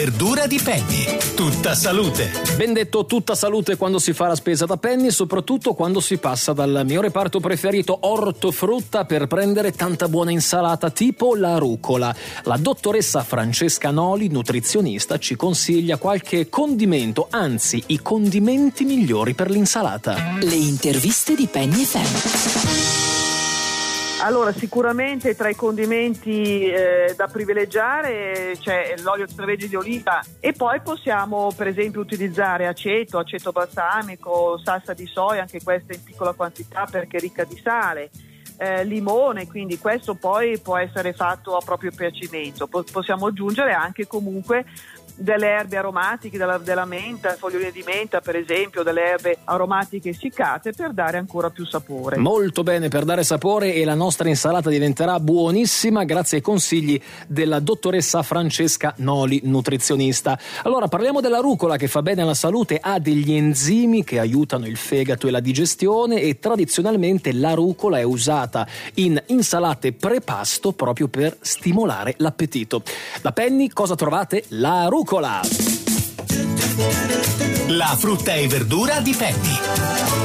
Verdura di Penny, tutta salute. Ben detto, tutta salute quando si fa la spesa da Penny, soprattutto quando si passa dal mio reparto preferito ortofrutta per prendere tanta buona insalata tipo la rucola. La dottoressa Francesca Noli, nutrizionista, ci consiglia qualche condimento, anzi i condimenti migliori per l'insalata. Le interviste di Penny FM. Allora, sicuramente tra i condimenti da privilegiare c'è l'olio extravergine di oliva, e poi possiamo per esempio utilizzare aceto balsamico, salsa di soia, anche questa in piccola quantità perché ricca di sale, limone, quindi questo poi può essere fatto a proprio piacimento. Possiamo aggiungere anche comunque delle erbe aromatiche, della menta, foglioline di menta per esempio, delle erbe aromatiche essiccate per dare ancora più sapore. Molto bene, per dare sapore, e la nostra insalata diventerà buonissima grazie ai consigli della dottoressa Francesca Noli, nutrizionista. Allora parliamo della rucola, che fa bene alla salute, ha degli enzimi che aiutano il fegato e la digestione, e tradizionalmente la rucola è usata in insalate prepasto proprio per stimolare l'appetito. Da Penny cosa trovate? La rucola! La frutta e verdura di Penny.